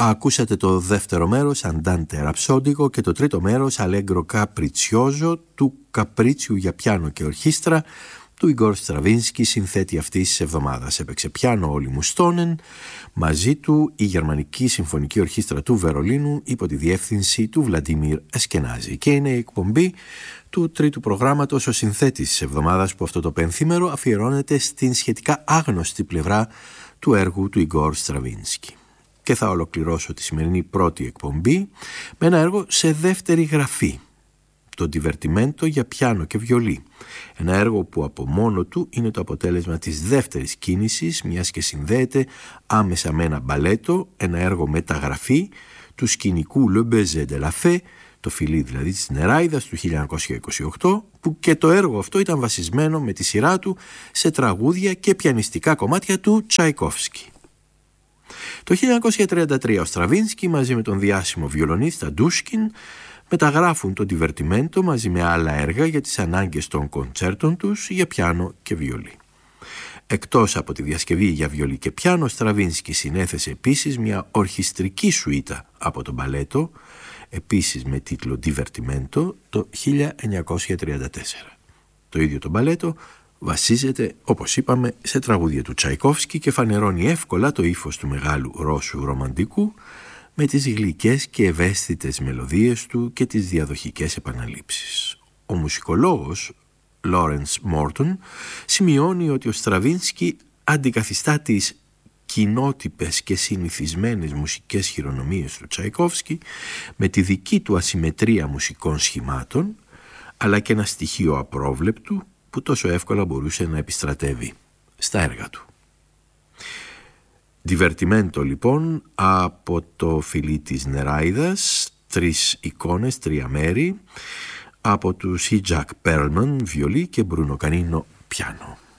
Ακούσατε το δεύτερο μέρος Andante Rhapsodico και το τρίτο μέρος Allegro Capriccioso του Καπρίτσιου για πιάνο και ορχήστρα του Ιγκόρ Στραβίνσκι, συνθέτη αυτής της εβδομάδας. Έπαιξε πιάνο ο Όλι Μουστόνεν, μαζί του η Γερμανική Συμφωνική Ορχήστρα του Βερολίνου υπό τη διεύθυνση του Βλαντίμιρ Εσκενάζη. Και είναι η εκπομπή του τρίτου προγράμματος, ο συνθέτης της εβδομάδας, που αυτό το πενθήμερο αφιερώνεται στην σχετικά άγνωστη πλευρά του έργου του Ιγκόρ Στραβίνσκι. Και θα ολοκληρώσω τη σημερινή πρώτη εκπομπή με ένα έργο σε δεύτερη γραφή, το Divertimento για πιάνο και βιολί. Ένα έργο που από μόνο του είναι το αποτέλεσμα της δεύτερης κίνησης, μιας και συνδέεται άμεσα με ένα μπαλέτο, ένα έργο μεταγραφή του σκηνικού Le Baiser de la Fée, το φιλί δηλαδή της Νεράιδας του 1928, που και το έργο αυτό ήταν βασισμένο με τη σειρά του σε τραγούδια και πιανιστικά κομμάτια του Τσαϊκόφσκι. Το 1933 ο Στραβίνσκι μαζί με τον διάσημο βιολονίστα Ντούσκιν μεταγράφουν το Divertimento μαζί με άλλα έργα για τις ανάγκες των κοντσέρτων τους για πιάνο και βιολί. Εκτός από τη διασκευή για βιολί και πιάνο, ο Στραβίνσκι συνέθεσε επίσης μια ορχιστρική σουίτα από το μπαλέτο, επίσης με τίτλο Divertimento, το 1934. Το ίδιο το μπαλέτο βασίζεται, όπως είπαμε, σε τραγούδια του Τσαϊκόφσκι και φανερώνει εύκολα το ύφος του μεγάλου Ρώσου ρομαντικού με τις γλυκές και ευαίσθητες μελωδίες του και τις διαδοχικές επαναλήψεις. Ο μουσικολόγος Λόρενς Μόρτον σημειώνει ότι ο Στραβίνσκι αντικαθιστά τις κοινότυπες και συνηθισμένες μουσικές χειρονομίες του Τσαϊκόφσκι με τη δική του ασυμμετρία μουσικών σχημάτων, αλλά και ένα στοιχείο απρόβλεπτου που τόσο εύκολα μπορούσε να επιστρατεύει στα έργα του. Divertimento λοιπόν από το φιλί της Νεράιδας, 3 εικόνες, 3 μέρη, από τους Jack Perlman βιολί και Bruno Canino πιάνο.